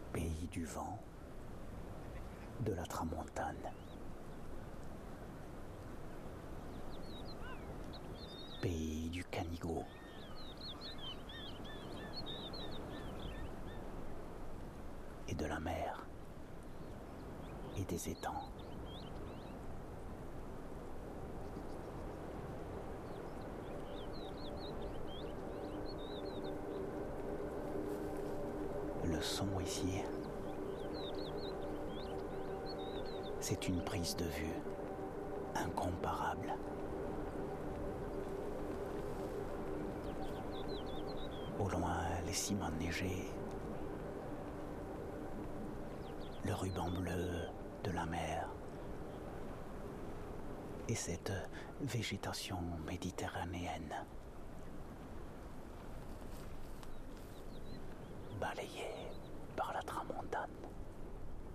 pays du vent, de la tramontane, pays du canigot, et de la mer et des étangs. Le son ici, c'est une prise de vue incomparable. Au loin, les cimes enneigées, le ruban bleu de la mer et cette végétation méditerranéenne balayée.